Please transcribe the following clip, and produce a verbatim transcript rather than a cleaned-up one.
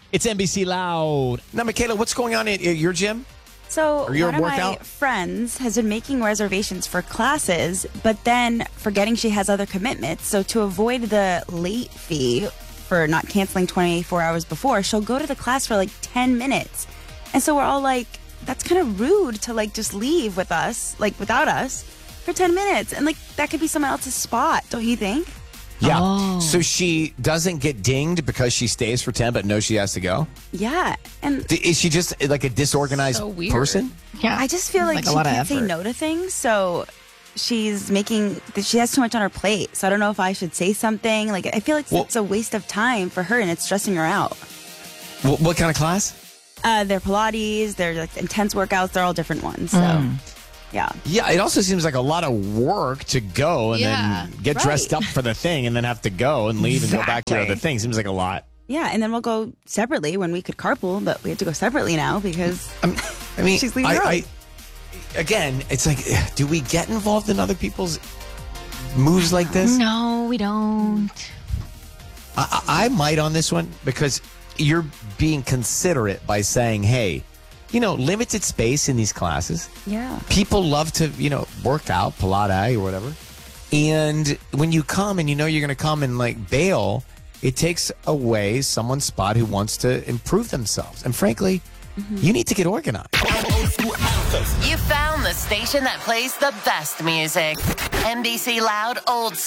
It's N B C Loud. Now, Michaela, what's going on at your gym? So Or your one of my workout? friends has been making reservations for classes, but then forgetting she has other commitments. So to avoid the late fee for not canceling twenty-four hours before, she'll go to the class for like ten minutes. And so we're all like, that's kind of rude to like just leave with us, like without us, for ten minutes. And like that could be someone else's spot, don't you think? Yeah. Oh. So she doesn't get dinged because she stays for ten, but knows she has to go? Yeah. And D- Is she just like a disorganized So weird. person? Yeah. I just feel like, Like a she lot of can't say effort. no to things. So she's making, she has too much on her plate. So I don't know if I should say something. Like, I feel like Well- it's a waste of time for her and it's stressing her out. Wh- what kind of class? Uh, they're Pilates, they're like intense workouts, they're all different ones. So, Mm. yeah. Yeah, it also seems like a lot of work to go and Yeah, then get right. dressed up for the thing and then have to go and leave and go back to your Exactly. other thing. Seems like a lot. Yeah. And then we'll go separately when we could carpool, but we have to go separately now because I'm, I mean, She's leaving I, early. I, again, it's like, do we get involved in other people's moves like this? No, we don't. I, I I might on this one because you're being considerate by saying, hey, you know, limited space in these classes. yeah. People love to, you know, work out, Pilates or whatever. And when you come and you know you're going to come and like bail, it takes away someone's spot who wants to improve themselves. And frankly, you need to get organized. You found the station that plays the best music. N B C Loud Old School.